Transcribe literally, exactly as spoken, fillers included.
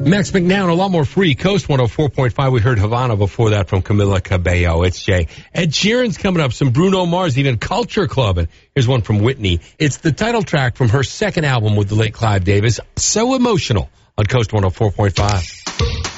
Max McNown, a lot more free. Coast one oh four point five. We heard Havana before that from Camila Cabello. It's Jay. Ed Sheeran's coming up. Some Bruno Mars, even Culture Club. And here's one from Whitney. It's the title track from her second album with the late Clive Davis. So Emotional on Coast one oh four point five.